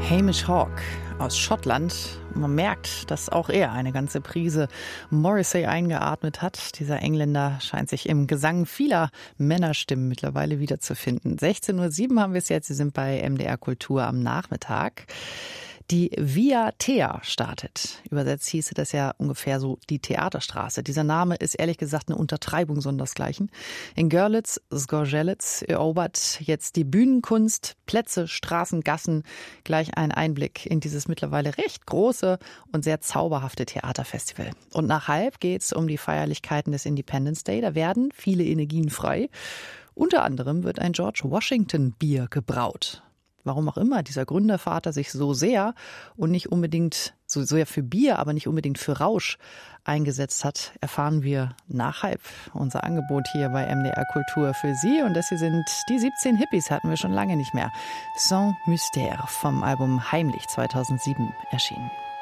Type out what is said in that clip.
Hamish Hawke aus Schottland. Man merkt, dass auch er eine ganze Prise Morrissey eingeatmet hat. Dieser Engländer scheint sich im Gesang vieler Männerstimmen mittlerweile wiederzufinden. 16:07 Uhr haben wir es jetzt. Sie sind bei MDR Kultur am Nachmittag. Die Via Thea startet. Übersetzt hieße das ja ungefähr so die Theaterstraße. Dieser Name ist ehrlich gesagt eine Untertreibung sondersgleichen. In Görlitz, Zgorzelec erobert jetzt die Bühnenkunst, Plätze, Straßen, Gassen. Gleich ein Einblick in dieses mittlerweile recht große und sehr zauberhafte Theaterfestival. Und nach 12:30 geht's um die Feierlichkeiten des Independence Day. Da werden viele Energien frei. Unter anderem wird ein George Washington Bier gebraut. Warum auch immer dieser Gründervater sich so sehr und nicht unbedingt so sehr für Bier, aber nicht unbedingt für Rausch eingesetzt hat, erfahren wir nach 12:30. Unser Angebot hier bei MDR Kultur für Sie. Und das hier sind die 17 Hippies, hatten wir schon lange nicht mehr. Sans Mystère vom Album Heimlich 2007 erschienen.